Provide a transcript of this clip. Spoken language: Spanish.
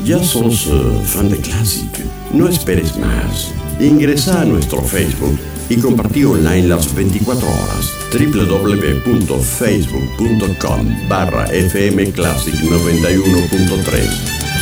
ya sos fan de Classic, no esperes más. Ingresa a nuestro Facebook y compartí online las 24 horas. www.facebook.com/fmclassic 91.3